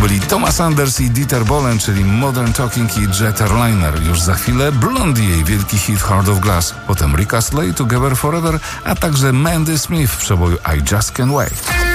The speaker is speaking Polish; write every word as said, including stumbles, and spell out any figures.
byli Thomas Anders i Dieter Bohlen, czyli Modern Talking i Jet Airliner. Już za chwilę Blondie, jej wielki hit Heart of Glass. Potem Rick Astley, Together Forever, a także Mandy Smith w przeboju I Just Can't Wait.